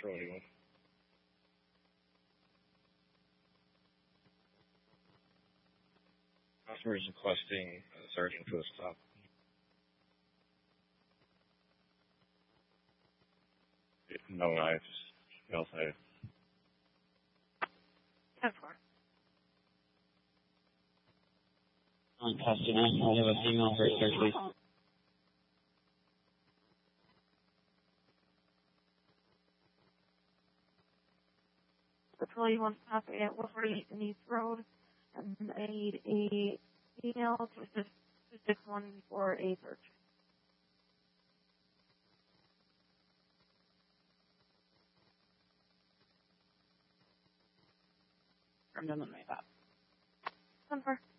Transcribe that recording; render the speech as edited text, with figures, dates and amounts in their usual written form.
Patrol 81. Customer is requesting a sergeant to a stop. No knives. No safe. 10-4. On custody, I have a female for search, please. Patrol 81 stop at 148 Denise Road, and I need a female to assist 261 for a search. I'm done with my thought. 10-4.